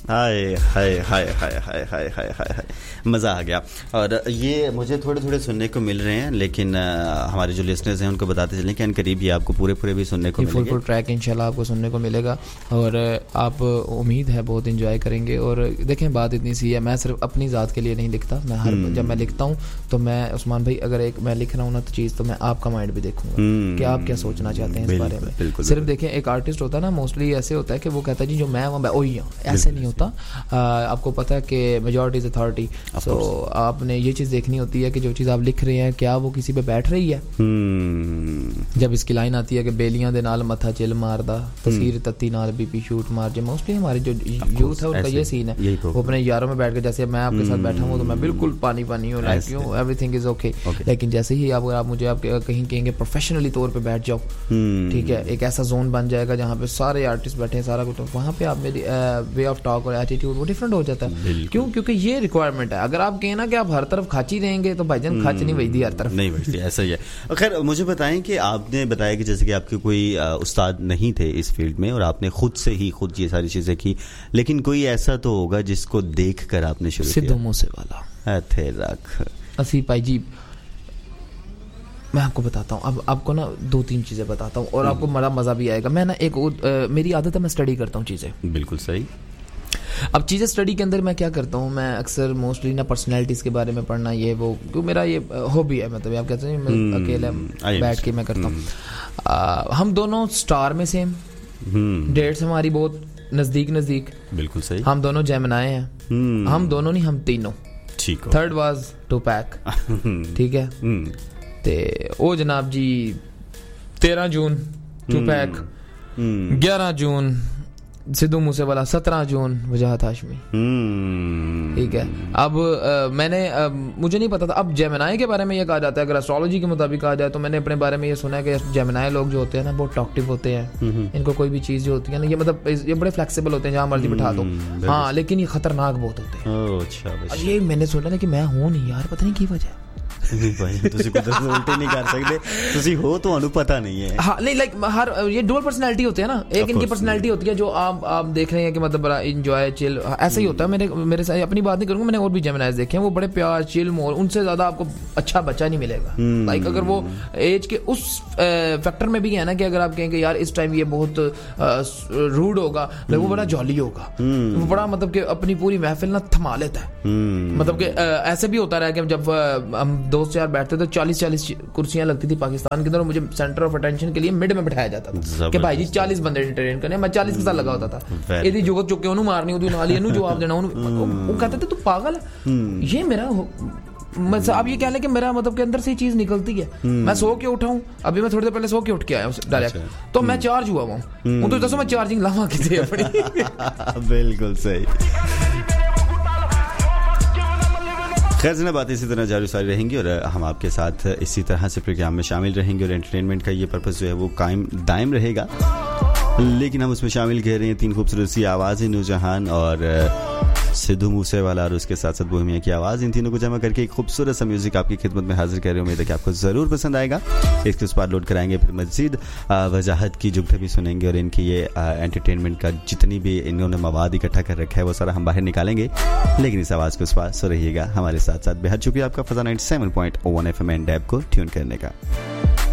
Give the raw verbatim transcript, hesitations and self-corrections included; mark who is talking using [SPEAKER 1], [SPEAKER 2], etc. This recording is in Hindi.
[SPEAKER 1] हाय हाय हाय हाय हाय हाय हाय हाय हाय मज़ा आ गया। और ये मुझे थोड़े थोड़े सुनने को मिल रहे हैं, लेकिन आ, हमारे जो लिसनर्स हैं उनको बताते चलें कि अनकरीब ये आपको पूरे पूरे भी सुनने को मिलेंगे।
[SPEAKER 2] फुल फुल ट्रैक इंशाल्लाह आपको सुनने को मिलेगा और आप उम्मीद है बहुत एंजॉय करेंगे। और देखें बात इतनी सी है, मैं सिर्फ अपनी ज़ात के लिए नहीं लिखता, मैं हर जब मैं लिखता हूँ तो मैं उस्मान भाई अगर एक मैं लिख रहा हूँ ना तो चीज़, तो मैं आपका माइंड भी देखूंगा कि आप क्या सोचना चाहते हैं इस बारे में। सिर्फ देखें एक आर्टिस्ट होता है ना, मोस्टली ऐसे होता है कि वो कहता है जी जो मैं हूँ मैं वही हूँ, ऐसे नहीं होता। आपको पता है कि मेजॉरिटी इज अथॉरिटी, सो आपने ये चीज़ देखनी होती है कि जो चीज़ आप लिख रहे हैं क्या वो किसी पे बैठ रही है। hmm. जब इसकी लाइन आती है कि बेलियां दे नाल मथा चिल मारदा तस्वीर तत्ती नाल बीपी शूट मार जे, मोस्टली हमारे जो यूथ है उनका ये सीन है, वो अपने यारों में बैठ के जैसे मैं आपके साथ बैठा हूँ तो मैं बिल्कुल पानी पानी हूँ, like you everything is okay. लेकिन जैसे ही आप आप मुझे आप कहीं कहेंगे प्रोफेशनली तौर पर बैठ जाओ, ठीक है, एक ऐसा जोन बन जाएगा जहाँ पे सारे आर्टिस्ट बैठे हैं सारा कुछ, वहाँ पे आप मेरी वे ऑफ टॉक और एटीट्यूड वो डिफरेंट हो जाता है। क्यों? क्योंकि ये रिक्वायरमेंट है। अगर आप कहें ना कि आप हर तरफ खाची रहेंगे तो भाईजान खाच नहीं बजती हर तरफ,
[SPEAKER 1] नहीं बजती, ऐसा ही है। खैर मुझे बताएं कि आपने बताया कि जैसे कि आपके कोई उस्ताद नहीं थे इस फील्ड में और आपने खुद से ही खुद ये सारी चीज़ें की, लेकिन कोई ऐसा तो होगा जिसको देख कर आपने शुरू किया।
[SPEAKER 2] सिद्धू मूसेवाला
[SPEAKER 1] थे रख
[SPEAKER 2] असीफ भाई जी, मैं आपको बताता हूँ, अब आपको ना दो तीन चीज़ें बताता हूँ और आपको बड़ा मज़ा भी आएगा। मैं ना एक आ, मेरी आदत है मैं स्टडी करता हूँ चीज़ें।
[SPEAKER 1] बिल्कुल सही।
[SPEAKER 2] अब चीज़ें स्टडी के अंदर मैं क्या करता हूँ, मैं अक्सर मोस्टली ना पर्सनैलिटीज़ के बारे में पढ़ना ये वो, क्योंकि मेरा ये हॉबी है, मतलब आप कहते हैं मैं अकेले बैठ के मैं करता हूँ। हम दोनों स्टार में सेम, डेट्स हमारी बहुत नज़दीक नज़दीक।
[SPEAKER 1] बिल्कुल सही।
[SPEAKER 2] हम दोनों जेमिनाई हैं, हम दोनों नहीं हम तीनों।
[SPEAKER 1] ठीक।
[SPEAKER 2] थर्ड वाज टू पैक, ठीक है। ते ओ जनाब जी तेरह जून टू पैक, ग्यारह जून सिद्धू मूसेवाला, सत्रह जून वजाहत हाशमी, ठीक है। अब आ, मैंने आ, मुझे नहीं पता था, अब जेमिनाई के बारे में ये कहा जाता है, अगर एस्ट्रोलॉजी के मुताबिक कहा जाए तो मैंने अपने बारे में ये सुना है कि जेमिनाई लोग जो होते हैं ना बहुत टॉक्टिव होते हैं, इनको कोई भी चीज़ जो होती है ना ये मतलब ये बड़े फ्लेक्सिबल होते हैं, जहाँ मर्जी बिठा दो, हाँ, लेकिन ये खतरनाक बहुत होते हैं। अच्छा, ये मैंने सुना ना कि मैं हूँ नहीं यार, पता नहीं की वजह
[SPEAKER 1] उल्टे नहीं कर सकते, तुसी हो तो अनु पता नहीं है।
[SPEAKER 2] हाँ नहीं, लाइक हर ये डुअल पर्सनालिटी होती है ना, एक इनकी पर्सनालिटी होती है जो आप आप देख रहे हैं कि मतलब बड़ा एंजॉय चिल, ऐसा ही होता है। मेरे मेरे साथ अपनी बात नहीं करूंगा, मैंने और भी जेमिनाइज देखे हैं, वो बड़े प्यार चिल मोर, उनसे ज्यादा आपको अच्छा बच्चा नहीं मिलेगा। लाइक अगर वो एज के उस फैक्टर में भी है ना कि अगर आप कहेंगे यार इस टाइम ये बहुत रूड होगा, वो बड़ा जॉली होगा, वो बड़ा मतलब कि अपनी पूरी महफिल ना थमा लेता है। मतलब कि ऐसे भी होता रहा कि जब हम दोस्त यार बैठते तो चालीस चालीस कुर्सियां लगती थी पाकिस्तान के अंदर, मुझे सेंटर ऑफ अटेंशन के लिए मिड में बिठाया जाता था कि भाई जी चालीस बंदे ट्रेन करने, मैं चालीस के साथ लगा होता था। यदि जुगत चुके उन्होंने मारनी होती नाली नु जवाब देना, वो कहते थे तू पागल है। ये मेरा आप ये कह लें कि मेरा मतलब के अंदर से चीज निकलती है। मैं सो के उठाऊं, अभी मैं थोड़ी देर पहले सो के उठ के आया डायरेक्ट, तो मैं चार्ज हुआ हूँ, तो दसो मैं चार्जिंग लावा कितनी अपनी।
[SPEAKER 1] बिल्कुल सही। खैर जनाब बातें इसी तरह जारी सारी रहेंगी और हम आपके साथ इसी तरह से प्रोग्राम में शामिल रहेंगे और एंटरटेनमेंट का ये पर्पस जो है वो कायम दायम रहेगा। लेकिन हम उसमें शामिल कर रहे हैं तीन खूबसूरत सी आवाज़ें, नूरजहान और सिद्धू मूसेवाला और उसके साथ साथ बोहेमिया की आवाज़, इन तीनों को जमा करके एक खूबसूरत सा म्यूज़िक आपकी खिदमत में हाजिर कर रहे हैं। उम्मीद है कि आपको ज़रूर पसंद आएगा। इसके उस पर लोड कराएंगे, फिर मज़ीद वजाहत की जुगत भी सुनेंगे और इनकी ये एंटरटेनमेंट का जितनी भी इन्होंने मवाद इकट्ठा कर रखा है वो सारा हम बाहर निकालेंगे। लेकिन इस आवाज़ को उस पास सो रहिएगा हमारे साथ साथ। बेहद शुक्रिया आपका फ़ज़ा ninety seven point one F M and dab को ट्यून करने का।